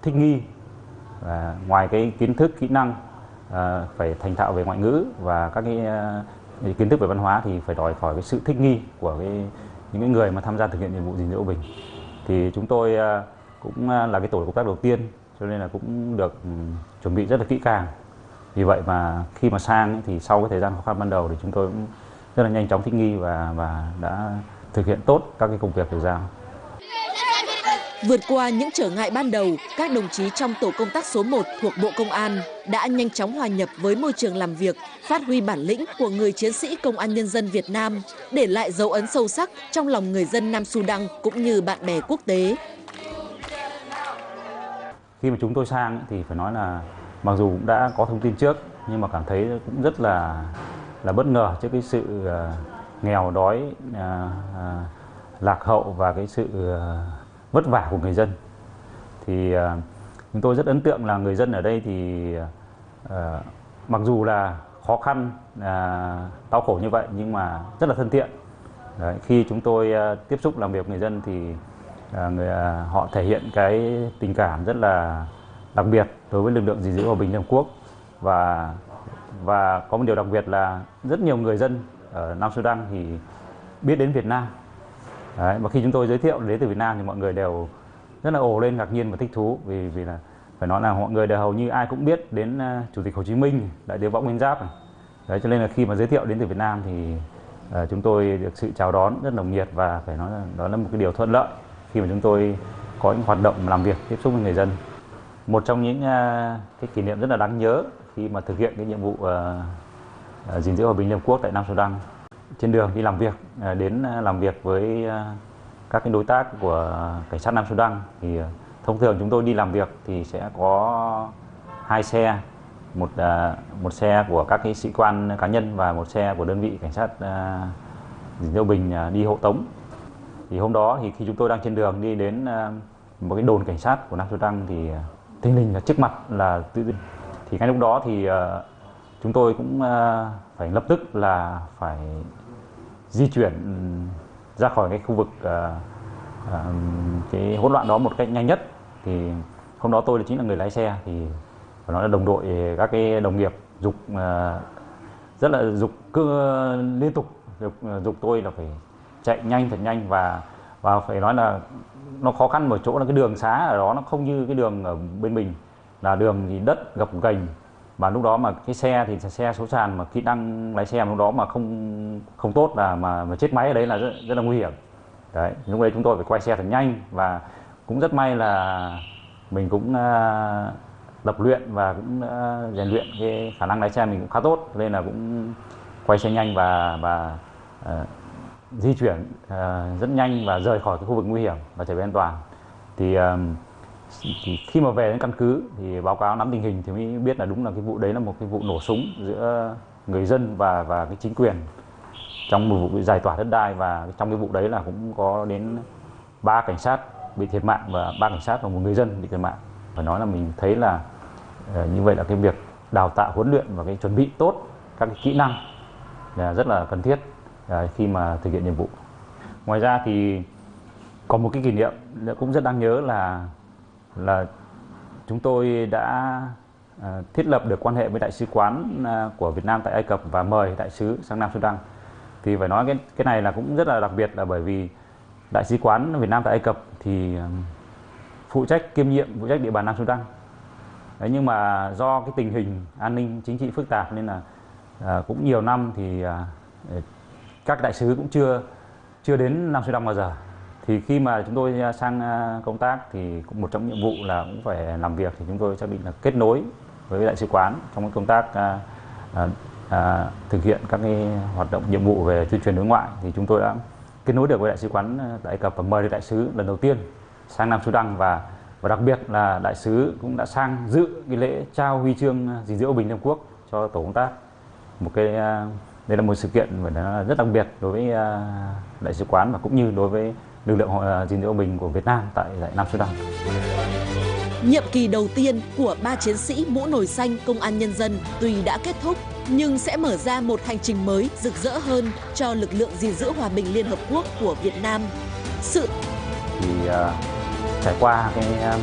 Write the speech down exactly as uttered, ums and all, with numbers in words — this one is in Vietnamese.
thích nghi. Và ngoài cái kiến thức, kỹ năng à, phải thành thạo về ngoại ngữ và các cái, cái kiến thức về văn hóa thì phải đòi hỏi cái sự thích nghi của cái, những cái người mà tham gia thực hiện nhiệm vụ gìn giữ hòa bình. Thì chúng tôi à, cũng là cái tổ công tác đầu tiên, cho nên là cũng được um, chuẩn bị rất là kỹ càng. Vì vậy mà khi mà sang thì sau cái thời gian khó khăn ban đầu thì chúng tôi cũng rất là nhanh chóng thích nghi và và đã thực hiện tốt các cái công việc được giao. Vượt qua những trở ngại ban đầu, các đồng chí trong tổ công tác số một thuộc Bộ Công an đã nhanh chóng hòa nhập với môi trường làm việc, phát huy bản lĩnh của người chiến sĩ Công an Nhân dân Việt Nam, để lại dấu ấn sâu sắc trong lòng người dân Nam Sudan cũng như bạn bè quốc tế. Khi mà chúng tôi sang thì phải nói là mặc dù cũng đã có thông tin trước nhưng mà cảm thấy cũng rất là là bất ngờ trước cái sự uh, nghèo đói, uh, uh, lạc hậu và cái sự uh, vất vả của người dân. Thì uh, chúng tôi rất ấn tượng là người dân ở đây thì uh, mặc dù là khó khăn, uh, đau khổ như vậy nhưng mà rất là thân thiện. Đấy, khi chúng tôi uh, tiếp xúc làm việc với người dân thì uh, người, uh, họ thể hiện cái tình cảm rất là đặc biệt đối với lực lượng gìn giữ hòa bình Liên Hợp Quốc. Và và có một điều đặc biệt là rất nhiều người dân ở Nam Sudan thì biết đến Việt Nam. Đấy, và khi chúng tôi giới thiệu đến từ Việt Nam thì mọi người đều rất là ồ lên, ngạc nhiên và thích thú, vì vì là phải nói là mọi người đều hầu như ai cũng biết đến uh, Chủ tịch Hồ Chí Minh, Đại tướng Võ Nguyên Giáp. Đấy, cho nên là khi mà giới thiệu đến từ Việt Nam thì uh, chúng tôi được sự chào đón rất nồng nhiệt, và phải nói là đó là một cái điều thuận lợi khi mà chúng tôi có những hoạt động làm việc tiếp xúc với người dân. Một trong những uh, cái kỷ niệm rất là đáng nhớ khi mà thực hiện cái nhiệm vụ uh, uh, gìn giữ hòa bình Liên Hợp Quốc tại Nam Sudan, trên đường đi làm việc, uh, đến uh, làm việc với uh, các cái đối tác của cảnh sát Nam Sudan thì uh, thông thường chúng tôi đi làm việc thì sẽ có hai xe, một uh, một xe của các cái sĩ quan cá nhân và một xe của đơn vị cảnh sát uh, gìn giữ hòa bình uh, đi hộ tống. Thì hôm đó thì khi chúng tôi đang trên đường đi đến uh, một cái đồn cảnh sát của Nam Sudan thì uh, thình lình là trước mặt là tự dưng, thì ngay lúc đó thì uh, chúng tôi cũng uh, phải lập tức là phải di chuyển ra khỏi cái khu vực uh, uh, cái hỗn loạn đó một cách nhanh nhất. Thì hôm đó tôi chính là người lái xe, thì phải nói là đồng đội, các cái đồng nghiệp giục uh, rất là giục cứ liên tục giục, giục tôi là phải chạy nhanh thật nhanh, và và phải nói là nó khó khăn một chỗ là cái đường xá ở đó nó không như cái đường ở bên mình, là đường thì đất gập ghềnh, và lúc đó mà cái xe thì xe số sàn mà kỹ năng lái xe lúc đó mà không không tốt là mà mà chết máy ở đấy là rất, rất là nguy hiểm. Đấy, lúc đấy chúng tôi phải quay xe thật nhanh, và cũng rất may là mình cũng uh, tập luyện và cũng uh, rèn luyện cái khả năng lái xe mình cũng khá tốt, nên là cũng quay xe nhanh và và uh, di chuyển uh, rất nhanh và rời khỏi cái khu vực nguy hiểm và trở về an toàn. Thì, uh, thì khi mà về đến căn cứ thì báo cáo nắm tình hình thì mới biết là đúng là cái vụ đấy là một cái vụ nổ súng giữa người dân và và cái chính quyền trong một vụ giải tỏa đất đai, và trong cái vụ đấy là cũng có đến ba cảnh sát bị thiệt mạng và ba cảnh sát và một người dân bị thiệt mạng. Phải nói là mình thấy là uh, như vậy là cái việc đào tạo, huấn luyện và cái chuẩn bị tốt các cái kỹ năng là rất là cần thiết khi mà thực hiện nhiệm vụ. Ngoài ra thì có một cái kỷ niệm cũng rất đáng nhớ là là chúng tôi đã uh, thiết lập được quan hệ với đại sứ quán uh, của Việt Nam tại Ai Cập và mời đại sứ sang Nam Sudan. Thì phải nói cái cái này là cũng rất là đặc biệt, là bởi vì đại sứ quán Việt Nam tại Ai Cập thì uh, phụ trách kiêm nhiệm phụ trách địa bàn Nam Sudan. Đấy, nhưng mà do cái tình hình an ninh chính trị phức tạp nên là uh, cũng nhiều năm thì uh, các đại sứ cũng chưa chưa đến Nam Sudan bao giờ. Thì khi mà chúng tôi sang công tác thì cũng một trong nhiệm vụ là cũng phải làm việc, thì chúng tôi xác định là kết nối với đại sứ quán trong công tác à, à, à, thực hiện các cái hoạt động nhiệm vụ về tuyên truyền đối ngoại. Thì chúng tôi đã kết nối được với đại sứ quán tại Ai Cập và mời được đại sứ lần đầu tiên sang Nam Sudan, và và đặc biệt là đại sứ cũng đã sang dự cái lễ trao huy chương gìn giữ hòa bình Liên Hợp Quốc cho tổ công tác. Một cái đây là một sự kiện mà rất đặc biệt đối với đại sứ quán và cũng như đối với lực lượng gìn giữ hòa bình của Việt Nam tại, tại Nam Sudan. Nhiệm kỳ đầu tiên của ba chiến sĩ mũ nồi xanh Công an Nhân dân tuy đã kết thúc nhưng sẽ mở ra một hành trình mới rực rỡ hơn cho lực lượng gìn giữ hòa bình Liên Hợp Quốc của Việt Nam. Sự thì uh, trải qua cái